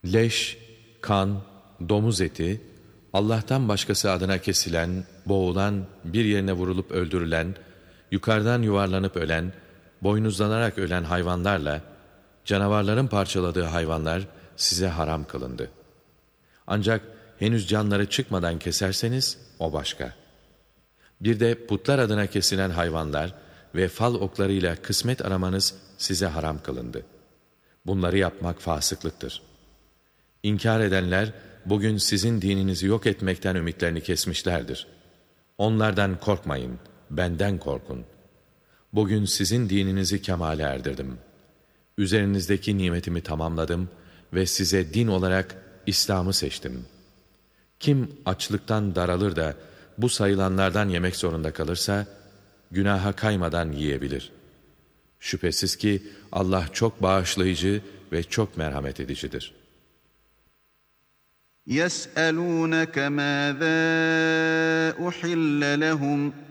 Leş, kan, domuz eti, Allah'tan başkası adına kesilen, boğulan, bir yerine vurulup öldürülen, yukarıdan yuvarlanıp ölen, boynuzlanarak ölen hayvanlarla, canavarların parçaladığı hayvanlar size haram kılındı. Ancak henüz canları çıkmadan keserseniz o başka. Bir de putlar adına kesilen hayvanlar ve fal oklarıyla kısmet aramanız size haram kılındı. Bunları yapmak fasıklıktır. İnkar edenler bugün sizin dininizi yok etmekten ümitlerini kesmişlerdir. Onlardan korkmayın, benden korkun. Bugün sizin dininizi kemale erdirdim. Üzerinizdeki nimetimi tamamladım ve size din olarak İslam'ı seçtim. Kim açlıktan daralır da bu sayılanlardan yemek zorunda kalırsa, günaha kaymadan yiyebilir. Şüphesiz ki Allah çok bağışlayıcı ve çok merhamet edicidir. يَسْأَلُونَكَ مَاذَا أُحِلَّ لَهُمْ